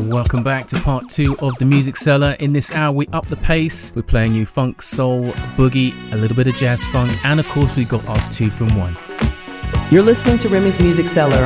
Welcome back to part 2 of The Music Cellar. In this hour we up the pace. We're playing you funk, soul, boogie, a little bit of jazz funk, and of course we got our 2 from 1. You're listening to Remy's Music Cellar